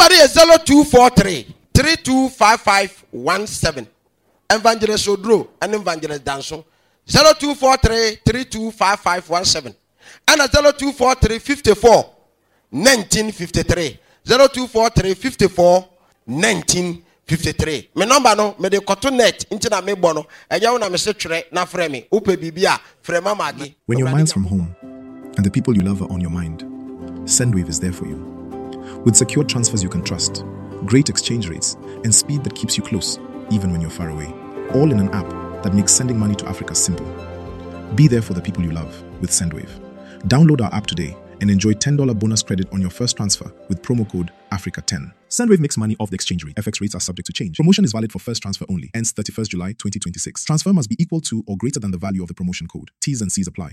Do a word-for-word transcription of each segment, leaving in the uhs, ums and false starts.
Somebody is zero two four three three two five five one seven. Evangelist Odro and Evangelist Danson. zero two four three three two five five one seven. And zero two four three five four nineteen fifty-three. zero two four three five four nineteen fifty-three. My number no, me de koto net into na me bono. Eya una me se twere na frɛ me. Upe bibia frɛ mama agi. When you're miles from home and the people you love are on your mind, Sendwave is there for you. With secure transfers you can trust, great exchange rates, and speed that keeps you close, even when you're far away. All in an app that makes sending money to Africa simple. Be there for the people you love with Sendwave. Download our app today and enjoy ten dollars bonus credit on your first transfer with promo code Africa ten. Sendwave makes money off the exchange rate. F X rates are subject to change. Promotion is valid for first transfer only. Ends thirty-first July twenty twenty-six. Transfer must be equal to or greater than the value of the promotion code. T's and C's apply.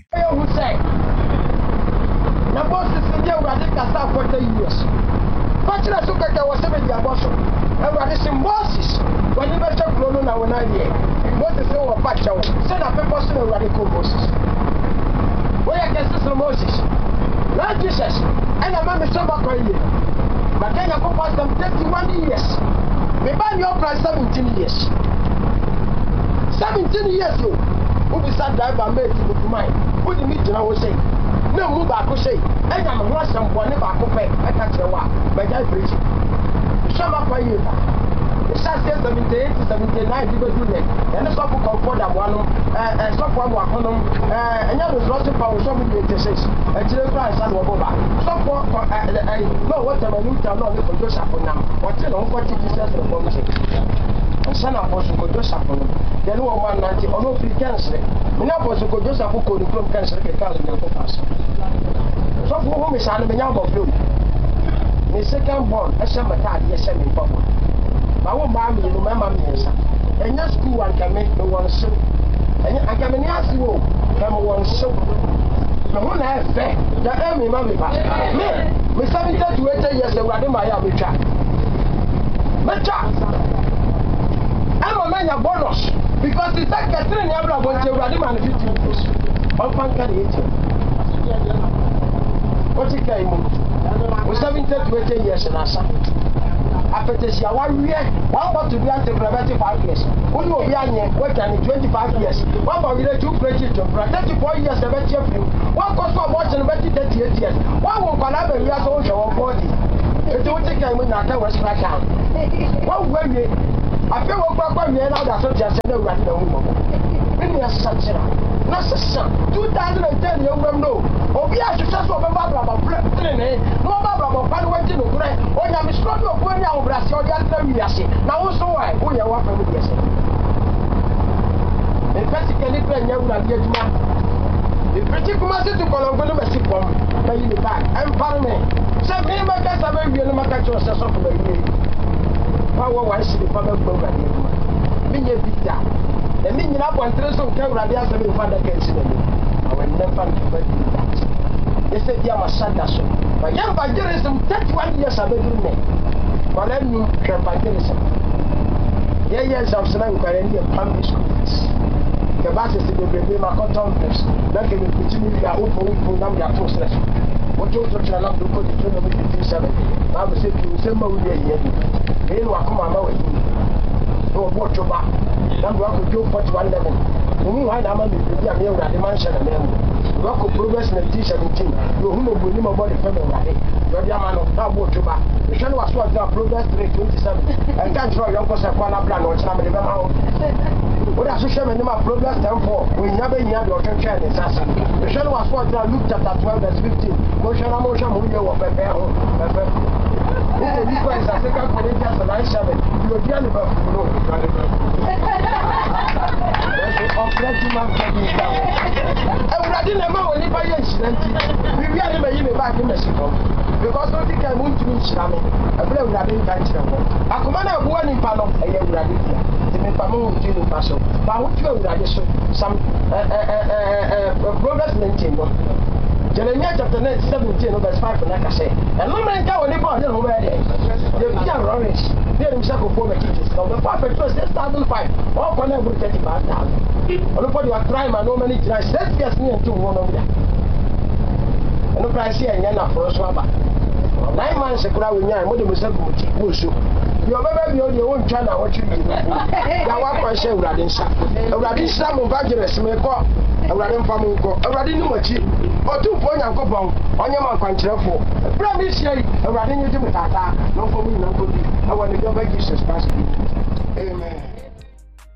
Lord Jesus, and I'm a member of the but then I come them thirty-one years. We buy your price seventeen years. seventeen years, you who be sat driver made to the mind. Who the meeting I was saying? No move back, say, and I'm a some one if I compare. I can't tell what, but I preach. Some up by you. The shot says seventy-eight to seventy-nine, you go do that. And the stop for comfort that one, and stop one walk on them, and you was lost power, some of the six, and children and son of Boba. Stop for, I know what I'm a new town on the Joseph for now, or tell them what it is as a bomb. And son of Bosu could Joseph for them. Then one ninety or no free cancer. Now Bosu could Joseph who could become cancer, a thousand and four pass. So for whom is an of you. The second born, a summer time, yes, I'm in public. I won't buy me, you remember me, and your school I can make no one show. And I can ask you, come one show. The one I have fair, the enemy, mammy, me, me seventy to eighty years ago, I didn't buy a big chat. But I'm a man of bonus because it's like a train, I want to run him fifteen years. I'll find eighteen. What you came with seventy to eighty years and I said. After this year, one year, one want to be until twenty-five years. One will be on work and twenty-five years. One will be two preachers to thirty-four years, the better of you. One cost for watching thirty-eight years. One will collaborate with us also on forty. If you take a win, I was back down. One way, I feel what I'm going now that's what I said, no, right now. Many are such a not son. two thousand ten, you don't know. Or we are successful of a Barbara, no Barbara, but went to the bread. Or you have a strong of one year of Brazil, you have to now also why, who you are from the in practically playing you will get man. The pretty commander to Colombo, Messi, by you back, and Parliament. Some name I guess I may be in the market to a soft of a year. Power wise to the public program. Being a big down. The meaning up one trace of camera, the other will find against them. I will never do that. They said, Yama Sanderson. But young evangelism, thirty-one years I've been doing it. But I knew evangelism. Yeah, yes, I'm saying, I'm going to primary schools. The masses in the baby, my cotton press. Not going to continue to open with the number of process. What you told you, I'm going to tell you fifty-seven. I will say to you, same way here. They will come out with you. Oh, what you back. Number one could do forty-one level. Whom I am a million at the mansion and then rock of progress in the T seventeen. You whom will name about the family. Your Yamano, now what you back. The show was what now progress three twenty-seven. And can't draw your person for a plan or some of the amount. What I should show me my progress ten four. We never near your country and assassin. The show was what now looked at at twelve and fifteen. Motion, motion, who you were prepared. Who can you guys a second Corinthians and I seven? You are the other I didn't know when you buy incident. We really may even back in Mexico because don't think I want to meet Shami. I believe that in Canada. I command a one in Palo, a young Radithia. The Mipamu to the Paso. But I want to go that some progress maintain. Jeremiah chapter seventeen, verse five, like I say. And no man can only buy them over there. They become rubbish. They himself will form a teachers. Now the perfect was six thousand five. All for them will thirty-five thousand. Nobody was trying, and no many tries. Let's get me into one of them. And no price here and Yana for us. Nine man sekura we nyai mo de mo se ko ti mo so yo baba bi o de won twa na wo twi bi ya wa kwa hye Awurade nsa Awurade nsa mo evangelist me ko Awurade mfa mo ko Awurade ni mo chi otufo Nyankopɔn onye man kwankyerefo bra mi sie Awurade nyi di mo tata no fo mo nyina ko bi I want to go back Jesus Christ. Amen.